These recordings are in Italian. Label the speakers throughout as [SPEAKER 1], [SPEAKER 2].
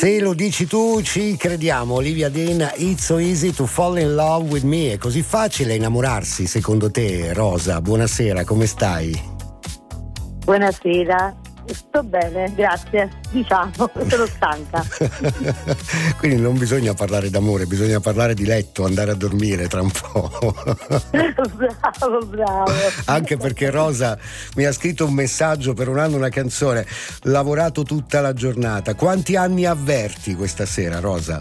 [SPEAKER 1] Se lo dici tu ci crediamo. Olivia Dean, It's So Easy to Fall in Love with Me. È così facile innamorarsi secondo te, Rosa? Buonasera, come stai?
[SPEAKER 2] Buonasera, sto bene, grazie. Diciamo, sono stanca.
[SPEAKER 1] Quindi non bisogna parlare d'amore, bisogna parlare di letto, andare a dormire tra un po'.
[SPEAKER 2] Bravo.
[SPEAKER 1] Anche perché Rosa mi ha scritto un messaggio per un anno, una canzone. Lavorato tutta la giornata. Quanti anni avverti questa sera, Rosa?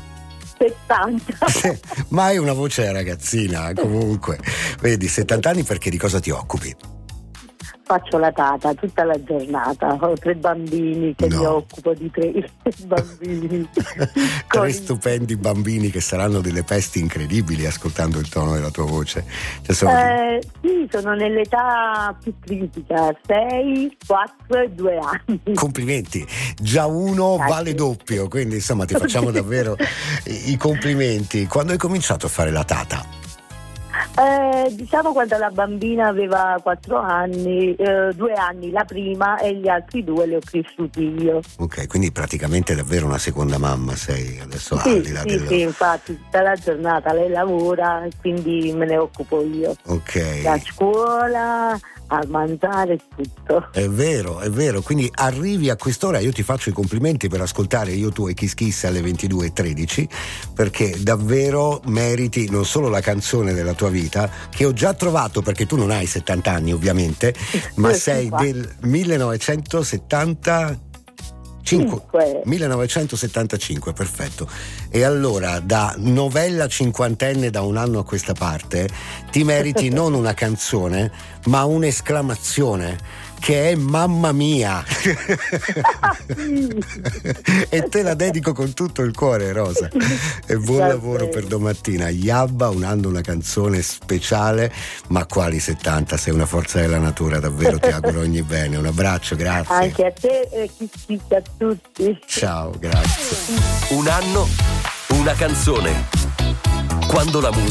[SPEAKER 2] 70.
[SPEAKER 1] Ma hai una voce da ragazzina, comunque. Vedi, 70 anni, perché di cosa ti occupi?
[SPEAKER 2] Faccio la tata tutta la giornata, ho 3 bambini che mi occupo di 3 bambini.
[SPEAKER 1] 3 stupendi bambini che saranno delle pesti incredibili ascoltando il tono della tua voce.
[SPEAKER 2] Sì, sono nell'età più critica, 6, 4 e 2 anni.
[SPEAKER 1] Complimenti, già uno vale doppio, quindi insomma ti facciamo davvero i complimenti. Quando hai cominciato a fare la tata?
[SPEAKER 2] Diciamo quando la bambina aveva 4 anni, 2 anni la prima e gli altri 2 li ho cresciuti io.
[SPEAKER 1] Ok, quindi praticamente davvero una seconda mamma sei adesso.
[SPEAKER 2] Sì, infatti tutta la giornata lei lavora e quindi me ne occupo io.
[SPEAKER 1] Ok.
[SPEAKER 2] Da scuola a mangiare tutto.
[SPEAKER 1] È vero, quindi arrivi a quest'ora, io ti faccio i complimenti per ascoltare Io, Tu e Kiss Kiss alle 22:13, perché davvero meriti non solo la canzone della tua vita, che ho già trovato, perché tu non hai 70 anni ovviamente, ma sei del 1975, perfetto. E allora, da novella cinquantenne da un anno a questa parte, ti meriti non una canzone, ma un'esclamazione che è mamma mia. E te la dedico con tutto il cuore, Rosa. E buon lavoro per domattina. Yabba, un anno, una canzone speciale, ma quali 70? Sei una forza della natura, davvero ti auguro ogni bene. Un abbraccio, grazie.
[SPEAKER 2] Anche a te e a tutti.
[SPEAKER 1] Ciao, grazie.
[SPEAKER 3] Un anno, una canzone. Quando la musica